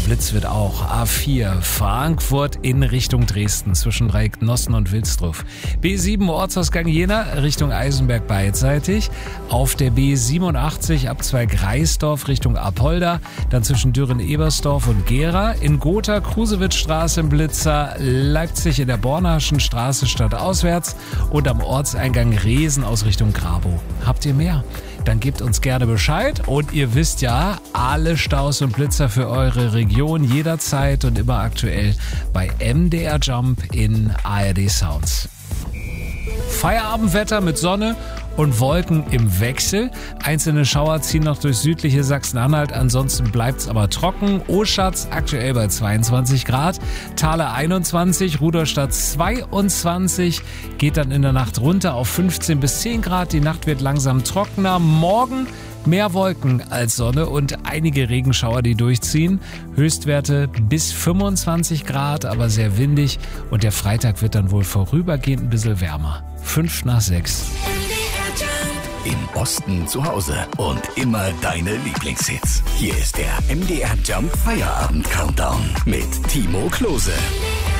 Blitz wird auch. A4 Frankfurt in Richtung Dresden zwischen Dreieck Nossen und Wilsdruff. B7 Ortsausgang Jena Richtung Eisenberg beidseitig. Auf der B87 Abzweig Reisdorf Richtung Apolda. Dann zwischen Düren-Ebersdorf und Gera. In Gotha Krusewitzstraße im Blitzer. Leipzig in der Bornhaschen Straße stadtauswärts. Und am Ortseingang Resen aus Richtung Grabow. Habt ihr mehr? Dann gebt uns gerne Bescheid und ihr wisst ja, alle Staus und Blitzer für eure Region jederzeit und immer aktuell bei MDR Jump in ARD Sounds. Feierabendwetter mit Sonne und Wolken im Wechsel. Einzelne Schauer ziehen noch durch südliche Sachsen-Anhalt, ansonsten bleibt's aber trocken. Oschatz aktuell bei 22 Grad, Thale 21, Rudolstadt 22, geht dann in der Nacht runter auf 15 bis 10 Grad. Die Nacht wird langsam trockener. Morgen mehr Wolken als Sonne und einige Regenschauer, die durchziehen. Höchstwerte bis 25 Grad, aber sehr windig. Und der Freitag wird dann wohl vorübergehend ein bisschen wärmer. 5 nach 6. Im Osten zu Hause und immer deine Lieblingshits. Hier ist der MDR Jump Feierabend Countdown mit Timo Klose.